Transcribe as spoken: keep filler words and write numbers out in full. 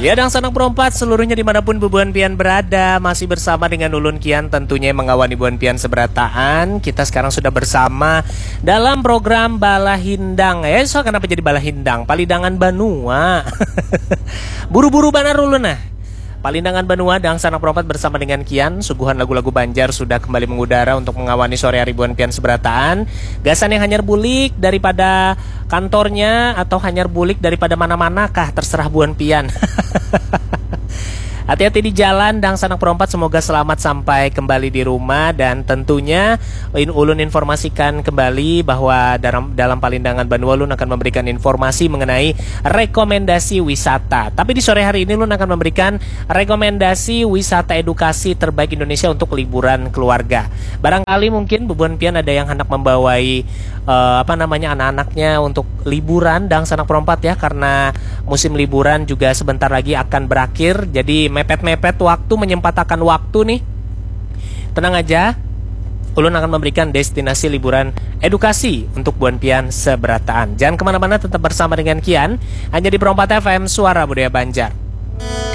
Ya, dan sanak perempat seluruhnya dimanapun Buan Pian berada, masih bersama dengan Ulun Kian tentunya yang mengawani Buan Pian seberataan. Kita sekarang sudah bersama dalam program Balahindang. Eh, so kenapa jadi Balahindang? Palidangan Banua. Buru-buru banar Ulun nah. Palindangan Banua dan sanak perempat bersama dengan Kian. Suguhan lagu-lagu Banjar sudah kembali mengudara untuk mengawani sore hari Buan Pian seberataan. Gasan yang hanyar bulik daripada kantornya atau hanyar bulik daripada mana-manakah terserah Buan Pian. Hati-hati di jalan dan sanak perempat, semoga selamat sampai kembali di rumah. Dan tentunya Ulun informasikan kembali bahwa dalam, dalam Palindangan Banua Ulun akan memberikan informasi mengenai rekomendasi wisata. Tapi di sore hari ini Ulun akan memberikan rekomendasi wisata edukasi terbaik Indonesia untuk liburan keluarga. Barangkali mungkin Buan Pian ada yang hendak membawai uh, apa namanya anak-anaknya untuk liburan dan sanak perempat ya, karena musim liburan juga sebentar lagi akan berakhir. Jadi mepet-mepet waktu, menyempatkan waktu nih. Tenang aja, Ulun akan memberikan destinasi liburan edukasi untuk Buan Pian seberataan. Jangan kemana-mana, tetap bersama dengan Kian hanya di Perempat F M, Suara Budaya Banjar.